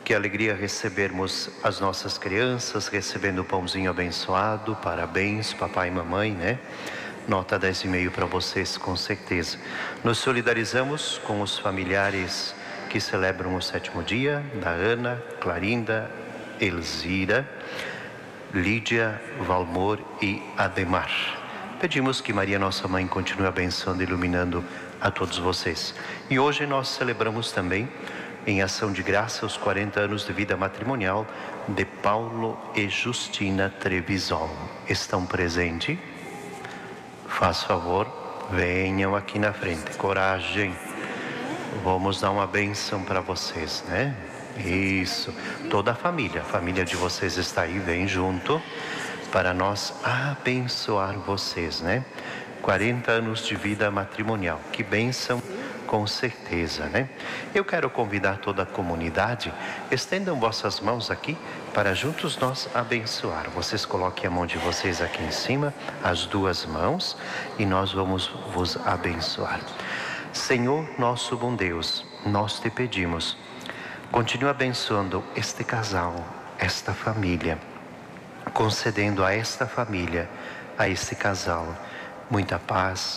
Que alegria recebermos as nossas crianças, recebendo o pãozinho abençoado. Parabéns, papai e mamãe, né? Nota 10,5 para vocês, com certeza. Nos solidarizamos com os familiares que celebram o 7º dia, da Ana, Clarinda, Elzira, Lídia, Valmor e Ademar. Pedimos que Maria, nossa mãe, continue abençoando e iluminando a todos vocês. E hoje nós celebramos também, em ação de graça, os 40 anos de vida matrimonial de Paulo e Justina Trevisol. Estão presentes? Faz favor, venham aqui na frente. Coragem. Vamos dar uma bênção para vocês, né? Isso. Toda a família de vocês está aí, vem junto para nós abençoar vocês, né? 40 anos de vida matrimonial. Que bênção, com certeza, né? Eu quero convidar toda a comunidade, estendam vossas mãos aqui para juntos nós abençoar. Vocês coloquem a mão de vocês aqui em cima, as duas mãos, e nós vamos vos abençoar. Senhor, nosso bom Deus, nós te pedimos, continue abençoando este casal, esta família, concedendo a esta família, a este casal, muita paz,